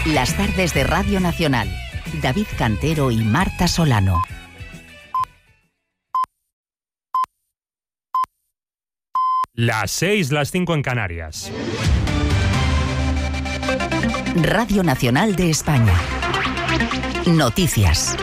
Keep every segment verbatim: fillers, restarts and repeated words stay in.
Las tardes de Radio Nacional. David Cantero y Marta Solano. Las seis, las cinco en Canarias. Radio Nacional de España. Noticias.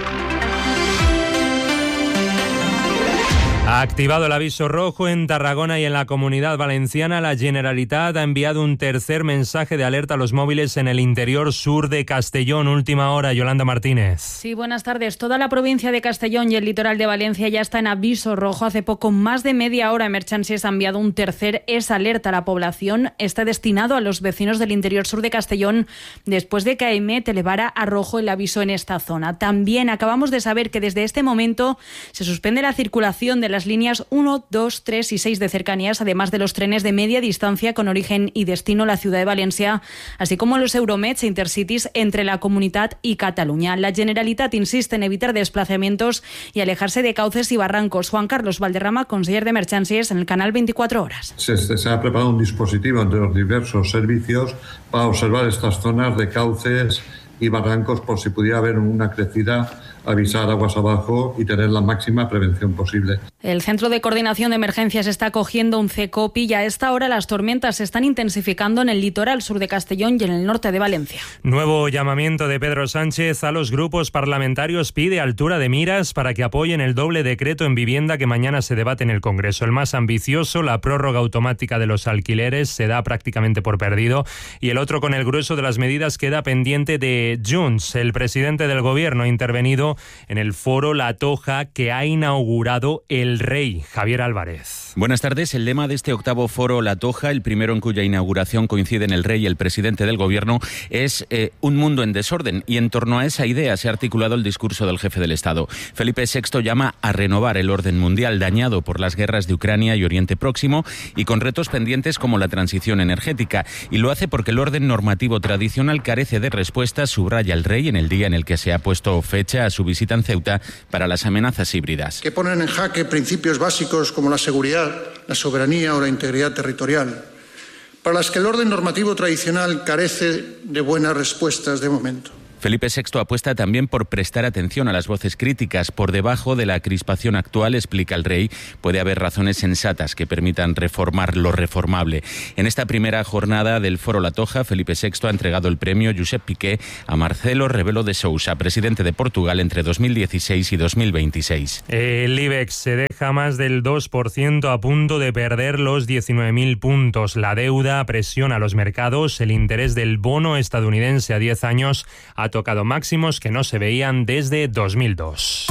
Ha activado el aviso rojo en Tarragona y en la Comunidad Valenciana. La Generalitat ha enviado un tercer mensaje de alerta a los móviles en el interior sur de Castellón. Última hora, Yolanda Martínez. Sí, buenas tardes. Toda la provincia de Castellón y el litoral de Valencia ya está en aviso rojo. Hace poco más de media hora Emergencies ha enviado un tercer es alerta a la población. Está destinado a los vecinos del interior sur de Castellón después de que A E M E elevara a rojo el aviso en esta zona. También acabamos de saber que desde este momento se suspende la circulación de las líneas uno, dos, tres y seis de cercanías, además de los trenes de media distancia con origen y destino a la ciudad de Valencia, así como los Euromets e Intercities entre la Comunitat y Cataluña. La Generalitat insiste en evitar desplazamientos y alejarse de cauces y barrancos. Juan Carlos Valderrama, conseller de Emergencias en el canal veinticuatro horas. Se, se ha preparado un dispositivo entre los diversos servicios para observar estas zonas de cauces y barrancos por si pudiera haber una crecida, avisar aguas abajo y tener la máxima prevención posible. El Centro de Coordinación de Emergencias está cogiendo un CECOPI y a esta hora las tormentas se están intensificando en el litoral sur de Castellón y en el norte de Valencia. Nuevo llamamiento de Pedro Sánchez a los grupos parlamentarios. Pide altura de miras para que apoyen el doble decreto en vivienda que mañana se debate en el Congreso. El más ambicioso, la prórroga automática de los alquileres, se da prácticamente por perdido, y el otro, con el grueso de las medidas, queda pendiente de Junts. El presidente del Gobierno ha intervenido en el foro La Toja que ha inaugurado el Rey. Javier Álvarez. Buenas tardes. El lema de este octavo foro La Toja, el primero en cuya inauguración coinciden el Rey y el presidente del Gobierno, es eh, un mundo en desorden, y en torno a esa idea se ha articulado el discurso del jefe del Estado. Felipe sexto llama a renovar el orden mundial dañado por las guerras de Ucrania y Oriente Próximo y con retos pendientes como la transición energética, y lo hace porque el orden normativo tradicional carece de respuestas, subraya el Rey en el día en el que se ha puesto fecha a su visita en Ceuta para las amenazas híbridas. Que ponen en jaque principios básicos como la seguridad, la soberanía o la integridad territorial, para las que el orden normativo tradicional carece de buenas respuestas de momento. Felipe sexto apuesta también por prestar atención a las voces críticas. Por debajo de la crispación actual, explica el Rey, puede haber razones sensatas que permitan reformar lo reformable. En esta primera jornada del Foro La Toja, Felipe sexto ha entregado el premio Josep Piqué a Marcelo Rebelo de Sousa, presidente de Portugal entre dos mil dieciséis y dos mil veintiséis. El IBEX se deja más del dos por ciento, a punto de perder los diecinueve mil puntos. La deuda presiona a los mercados. El interés del bono estadounidense a diez años ha tocado máximos que no se veían desde dos mil dos.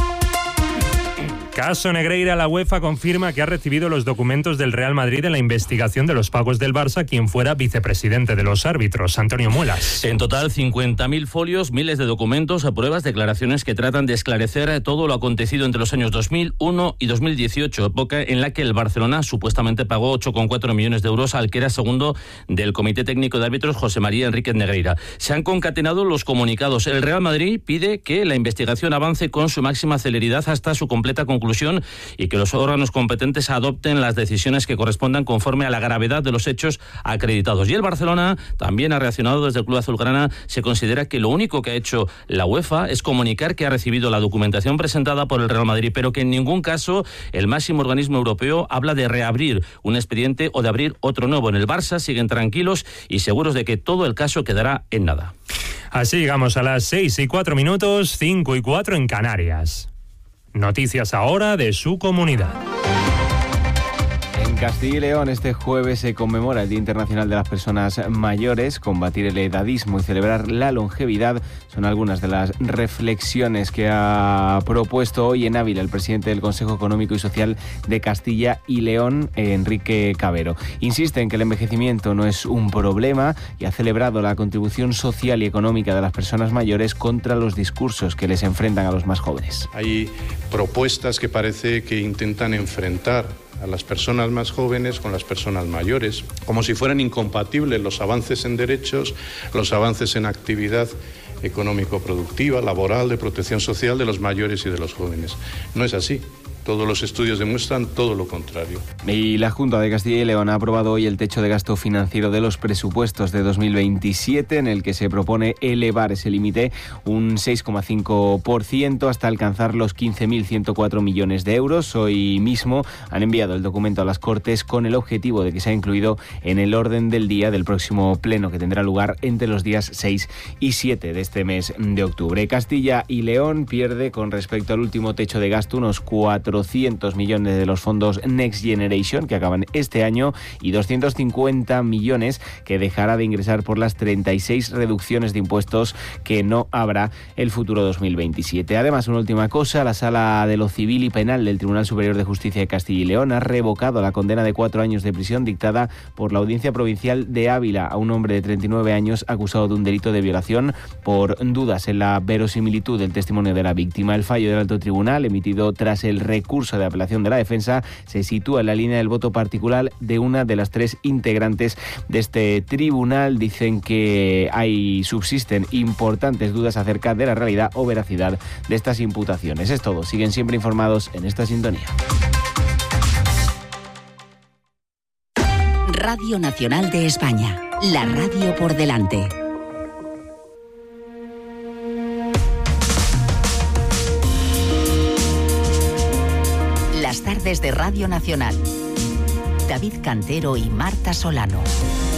Caso Negreira. La UEFA confirma que ha recibido los documentos del Real Madrid en la investigación de los pagos del Barça, quien fuera vicepresidente de los árbitros. Antonio Muelas. En total, cincuenta mil folios, miles de documentos, pruebas, declaraciones que tratan de esclarecer todo lo acontecido entre los años dos mil uno y dos mil dieciocho, época en la que el Barcelona supuestamente pagó ocho coma cuatro millones de euros al que era segundo del Comité Técnico de Árbitros, José María Enríquez Negreira. Se han concatenado los comunicados. El Real Madrid pide que la investigación avance con su máxima celeridad hasta su completa conclusión y que los órganos competentes adopten las decisiones que correspondan conforme a la gravedad de los hechos acreditados. Y el Barcelona también ha reaccionado desde el Club Azulgrana. Se considera que lo único que ha hecho la UEFA es comunicar que ha recibido la documentación presentada por el Real Madrid, pero que en ningún caso el máximo organismo europeo habla de reabrir un expediente o de abrir otro nuevo. En el Barça siguen tranquilos y seguros de que todo el caso quedará en nada. Así llegamos a las seis y cuatro minutos, cinco y cuatro en Canarias. Noticias ahora de su comunidad. En Castilla y León este jueves se conmemora el Día Internacional de las Personas Mayores. Combatir el edadismo y celebrar la longevidad son algunas de las reflexiones que ha propuesto hoy en Ávila el presidente del Consejo Económico y Social de Castilla y León, Enrique Cabero. Insiste en que el envejecimiento no es un problema y ha celebrado la contribución social y económica de las personas mayores contra los discursos que les enfrentan a los más jóvenes. Hay propuestas que parece que intentan enfrentar a las personas más jóvenes con las personas mayores, como si fueran incompatibles los avances en derechos, los avances en actividad económico-productiva, laboral, de protección social de los mayores y de los jóvenes. No es así. Todos los estudios demuestran todo lo contrario. Y la Junta de Castilla y León ha aprobado hoy el techo de gasto financiero de los presupuestos de dos mil veintisiete, en el que se propone elevar ese límite un seis coma cinco por ciento hasta alcanzar los quince mil ciento cuatro millones de euros. Hoy mismo han enviado el documento a las Cortes con el objetivo de que sea incluido en el orden del día del próximo pleno, que tendrá lugar entre los días seis y siete de este mes de octubre. Castilla y León pierde con respecto al último techo de gasto unos cuatrocientos millones de los fondos Next Generation, que acaban este año, y doscientos cincuenta millones que dejará de ingresar por las treinta y seis reducciones de impuestos que no habrá el futuro dos mil veintisiete. Además, una última cosa, la Sala de lo Civil y Penal del Tribunal Superior de Justicia de Castilla y León ha revocado la condena de cuatro años de prisión dictada por la Audiencia Provincial de Ávila a un hombre de treinta y nueve años acusado de un delito de violación por dudas en la verosimilitud del testimonio de la víctima. El fallo del alto tribunal, emitido tras el recurso de apelación de la defensa, se sitúa en la línea del voto particular de una de las tres integrantes de este tribunal. Dicen que hay subsisten importantes dudas acerca de la realidad o veracidad de estas imputaciones. Es todo. Siguen siempre informados en esta sintonía. Radio Nacional de España, la radio por delante. Las tardes de Radio Nacional. David Cantero y Marta Solano.